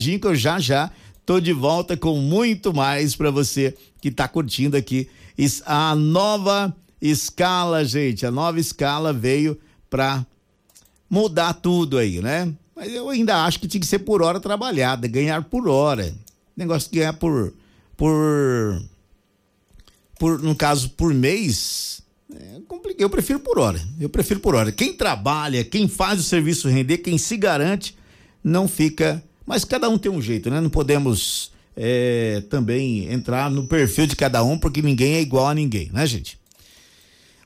rapidinho que eu já tô de volta com muito mais para você que tá curtindo aqui a nova escala, gente. A nova escala veio pra mudar tudo aí, né? Mas eu ainda acho que tinha que ser por hora trabalhada, ganhar por hora. Negócio de ganhar por no caso, por mês, eu prefiro por hora. Quem trabalha, quem faz o serviço render, quem se garante, não fica. Mas cada um tem um jeito, né? Não podemos também entrar no perfil de cada um, porque ninguém é igual a ninguém, né, gente?